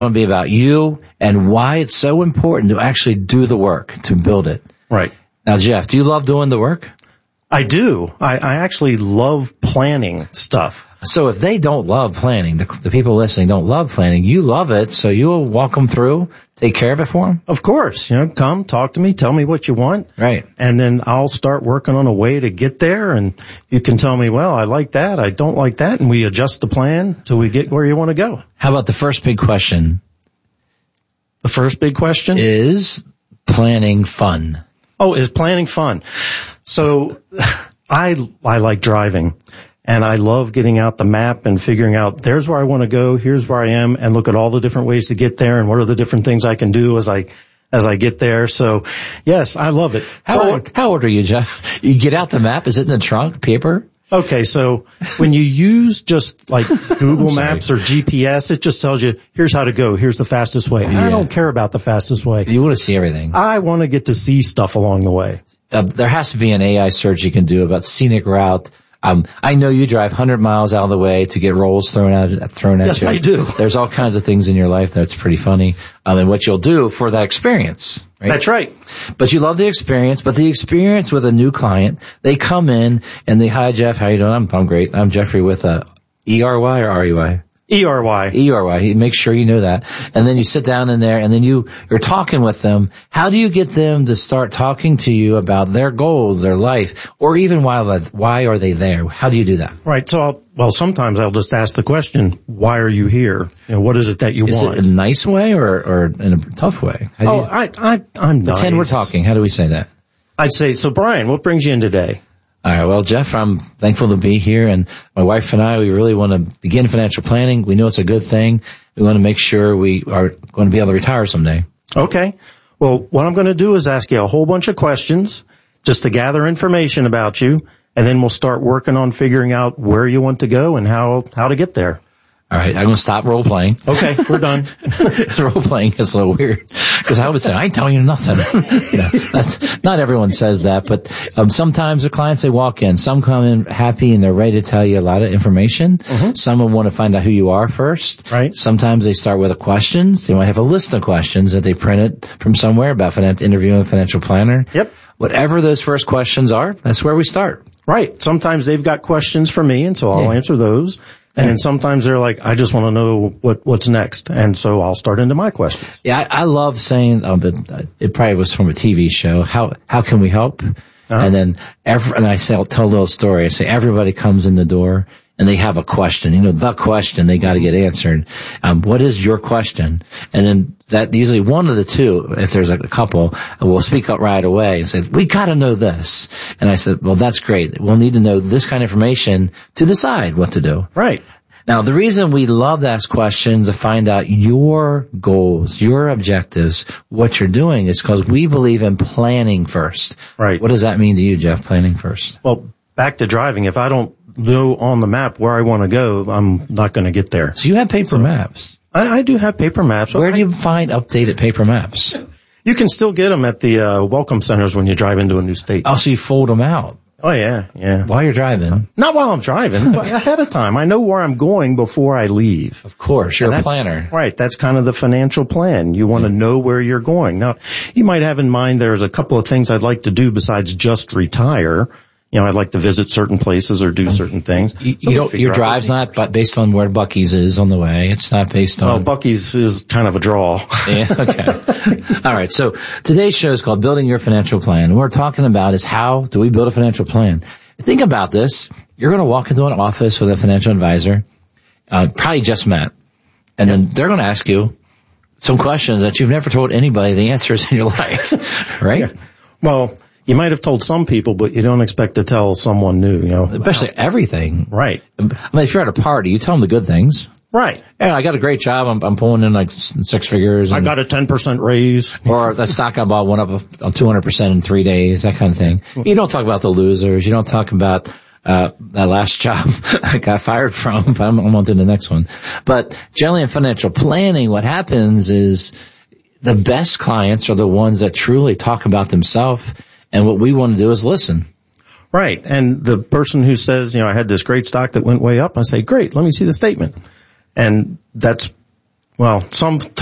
going to be about you and why it's so important to actually do the work to build it. Right. Now, Jeff, do you love doing the work? I do. I actually love planning stuff. So if they don't love planning, the people listening don't love planning, you love it, so you'll walk them through, take care of it for them? Of course. Come, talk to me, tell me what you want. Right. And then I'll start working on a way to get there, and you can tell me, well, I like that, I don't like that, and we adjust the plan till we get where you want to go. How about the first big question? The first big question? Is planning fun? Oh, is planning fun? So I like driving. And I love getting out the map and figuring out there's where I want to go, here's where I am, and look at all the different ways to get there and what are the different things I can do as I get there. So yes, I love it. How old are you, Jeff? You get out the map, is it in the trunk, paper? Okay, so when you use just like Google Maps or GPS, it just tells you, here's how to go, here's the fastest way. Yeah. I don't care about the fastest way. You want to see everything. I want to get to see stuff along the way. There has to be an AI search you can do about scenic route. I know you drive 100 miles out of the way to get rolls thrown at you. Yes, I do. There's all kinds of things in your life that's pretty funny. And what you'll do for that experience. Right? That's right. But you love the experience, but the experience with a new client, they come in and they, hi Jeff, how you doing? I'm great. I'm Jeffrey with E-R-Y or R-E-Y? E-R-Y. E-R-Y. Make sure you know that. And then you sit down in there and then you're talking with them. How do you get them to start talking to you about their goals, their life, or even why are they there? How do you do that? Right. So sometimes I'll just ask the question, why are you here? What is it that you want? Is it in a nice way or in a tough way? I'm nice. Pretend we're talking. How do we say that? I'd say, so Brian, what brings you in today? All right. Well, Jeff, I'm thankful to be here, and my wife and I, we really want to begin financial planning. We know it's a good thing. We want to make sure we are going to be able to retire someday. Okay. Well, what I'm going to do is ask you a whole bunch of questions just to gather information about you, and then we'll start working on figuring out where you want to go and how to get there. All right, I'm going to stop role playing. Okay, we're done. Role playing is a little weird because I would say I ain't telling you nothing. That's not everyone says that, but sometimes the clients, they walk in. Some come in happy and they're ready to tell you a lot of information. Mm-hmm. Some of them want to find out who you are first. Right. Sometimes they start with questions. They might have a list of questions that they printed from somewhere about interviewing a financial planner. Yep. Whatever those first questions are, that's where we start. Right. Sometimes they've got questions for me, and so I'll answer those. And sometimes they're like, I just want to know what's next. And so I'll start into my questions. Yeah, I love saying, it probably was from a TV show, how can we help? Uh-huh. And then I tell a little story. I say everybody comes in the door and they have a question. The question they got to get answered. What is your question? And then that usually one of the two, if there's a couple, will speak up right away and say, we got to know this. And I said, well, that's great. We'll need to know this kind of information to decide what to do. Right. Now, the reason we love to ask questions to find out your goals, your objectives, what you're doing is because we believe in planning first. Right. What does that mean to you, Jeff, planning first? Well, back to driving. If I don't know on the map where I want to go, I'm not going to get there. So you have paper maps. I do have paper maps. Where do you find updated paper maps? You can still get them at the welcome centers when you drive into a new state. Oh, so you fold them out. Oh, yeah. While you're driving? Not while I'm driving, but ahead of time. I know where I'm going before I leave. Of course, you're a planner. Right, that's kind of the financial plan. You want to know where you're going. Now, you might have in mind there's a couple of things I'd like to do besides just retire. I'd like to visit certain places or do certain things. Your drive's not based on where Buc-ee's is on the way. It's not based on... Oh, Buc-ee's is kind of a draw. Yeah, okay. All right. So today's show is called Building Your Financial Plan. What we're talking about is how do we build a financial plan? Think about this. You're going to walk into an office with a financial advisor, probably just met, and then they're going to ask you some questions that you've never told anybody the answers in your life, right? Yeah. Well, you might have told some people, but you don't expect to tell someone new, Especially everything. Right. I mean, if you're at a party, you tell them the good things. Right. Yeah, I got a great job. I'm pulling in like 6 figures. I got a 10% raise. Or that stock I bought went up 200% in 3 days, that kind of thing. You don't talk about the losers. You don't talk about that last job I got fired from. I'm on to the next one. But generally in financial planning, what happens is the best clients are the ones that truly talk about themselves. And what we want to do is listen. Right. And the person who says, I had this great stock that went way up, I say, great, let me see the statement. And that's Well, some